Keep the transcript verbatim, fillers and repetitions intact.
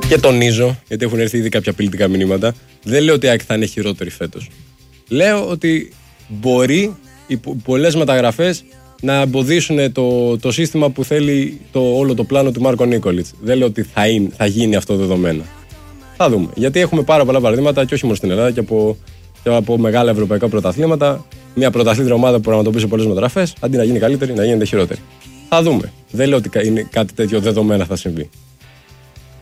Και τονίζω, γιατί έχουν έρθει ήδη κάποια απειλητικά μηνύματα, δεν λέω ότι η ΑΕΚ θα είναι χειρότερη φέτος. Λέω ότι μπορεί οι πολλές μεταγραφές να εμποδίσουν το, το σύστημα που θέλει το, όλο το πλάνο του Μάρκο Νίκολιτς. Δεν λέω ότι θα, είναι, θα γίνει αυτό δεδομένα. Θα δούμε. Γιατί έχουμε πάρα πολλά παραδείγματα και όχι μόνο στην Ελλάδα και από, και από μεγάλα ευρωπαϊκά πρωταθλήματα. Μια πρωταθλήτρια ομάδα που πραγματοποιεί πολλές μεταγραφές, αντί να γίνει καλύτερη, να γίνεται χειρότερη. Θα δούμε. Δεν λέω ότι είναι κάτι τέτοιο δεδομένα θα συμβεί.